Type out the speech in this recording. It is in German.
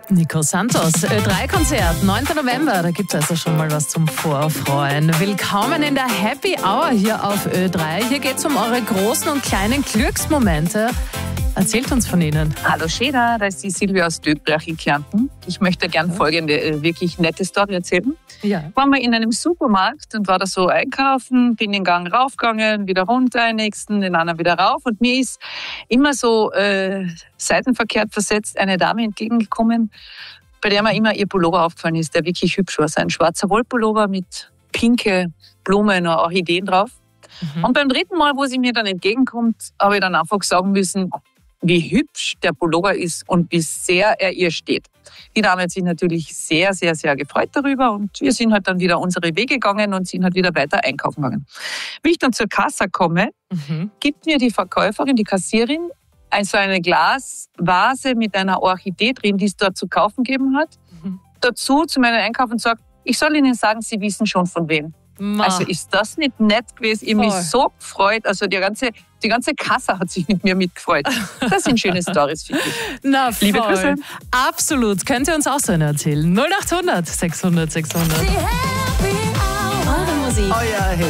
Nico Santos, Ö3-Konzert, 9. November, da gibt es also schon mal was zum Vorfreuen. Willkommen in der Happy Hour hier auf Ö3. Hier geht es um eure großen und kleinen Glücksmomente. Erzählt uns von ihnen. Hallo Scheda, da ist die Silvia aus Döbrach in Kärnten. Ich möchte gern folgende wirklich nette Story erzählen. Ja. Waren wir in einem Supermarkt und war da so einkaufen, bin den Gang raufgegangen, wieder runter, den nächsten, den anderen wieder rauf. Und mir ist immer so seitenverkehrt versetzt eine Dame entgegengekommen, bei der mir immer ihr Pullover aufgefallen ist, der wirklich hübsch war. Ein schwarzer Wollpullover mit pinke Blumen und Orchideen drauf. Und beim dritten Mal, wo sie mir dann entgegenkommt, habe ich dann einfach sagen müssen, wie hübsch der Pullover ist und wie sehr er ihr steht. Die Dame hat sich natürlich sehr, sehr, sehr gefreut darüber und wir sind halt dann wieder unsere Wege gegangen und sind halt wieder weiter einkaufen gegangen. Wie ich dann zur Kasse komme, gibt mir die Verkäuferin, die Kassierin, also eine Glasvase mit einer Orchidee drin, die es dort zu kaufen gegeben hat, dazu zu meinem Einkauf und sagt, ich soll Ihnen sagen, Sie wissen schon von wem. Also ist das nicht nett gewesen? Ich habe mich so gefreut. Also die ganze Kasse hat sich mit mir mitgefreut. Das sind schöne Storys, finde ich. Na, Liebe Grüße. Absolut. Könnt ihr uns auch so eine erzählen? 0800 600 600. Die Happy Hour. Eure Musik. Euer Hit.